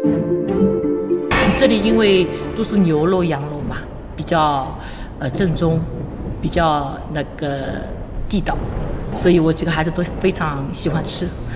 这里因为都是牛肉、羊肉嘛，比较正宗，比较那个地道，所以我几个孩子都非常喜欢吃。